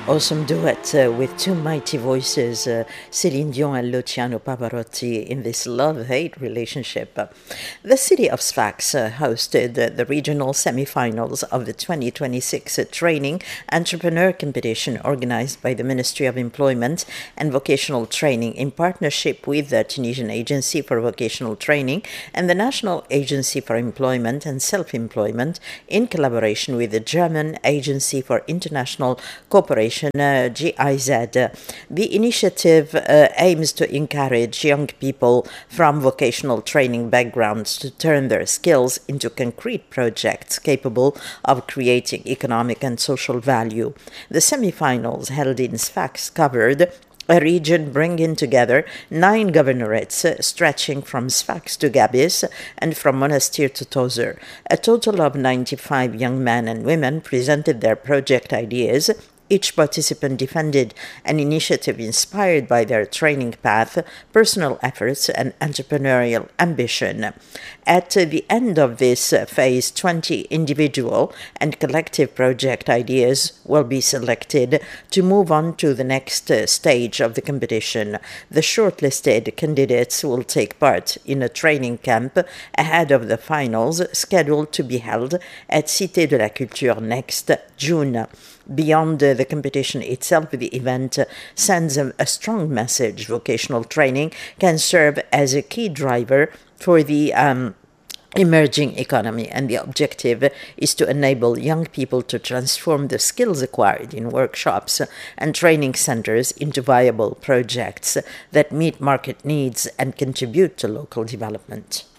Awesome duet with two mighty voices, Celine Dion and Luciano Pavarotti, in this love-hate relationship. The city of Sfax hosted the regional semifinals of the 2026 training entrepreneur competition organized by the Ministry of Employment and Vocational Training in partnership with the Tunisian Agency for Vocational Training and the National Agency for Employment and Self-Employment in collaboration with the German Agency for International Cooperation, GIZ. The initiative aims to encourage young people from vocational training backgrounds to turn their skills into concrete projects capable of creating economic and social value. The semifinals held in Sfax covered a region bringing together 9 governorates stretching from Sfax to Gabis and from Monastir to Tozeur. A total of 95 young men and women presented their project ideas. Each participant defended an initiative inspired by their training path, personal efforts, and entrepreneurial ambition. At the end of this phase, 20 individual and collective project ideas will be selected to move on to the next stage of the competition. The shortlisted candidates will take part in a training camp ahead of the finals scheduled to be held at Cité de la Culture next June. Beyond the competition itself, the event sends a strong message. Vocational training can serve as a key driver for the emerging economy, and the objective is to enable young people to transform the skills acquired in workshops and training centers into viable projects that meet market needs and contribute to local development.